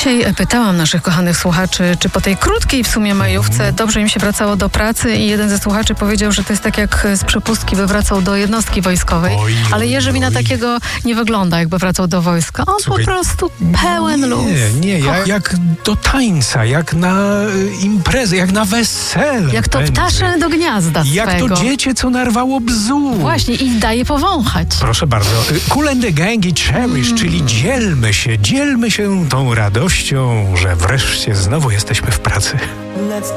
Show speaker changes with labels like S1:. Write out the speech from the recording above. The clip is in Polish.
S1: Dzisiaj pytałam naszych kochanych słuchaczy, czy po tej krótkiej w sumie majówce dobrze im się wracało do pracy i jeden ze słuchaczy powiedział, że to jest tak jak z przepustki by wracał do jednostki wojskowej. Ale Jerzy mi na takiego nie wygląda, jakby wracał do wojska. On po prostu pełen luz.
S2: Nie, jak do tańca, jak na imprezę, jak na wesele.
S1: Jak to ptasze do gniazda
S2: jak
S1: swego.
S2: to dziecię, co narwało bzu.
S1: Właśnie i daje powąchać.
S2: Proszę bardzo. Kool and the Gang i Cherish, czyli dzielmy się tą radością, że wreszcie znowu jesteśmy w pracy.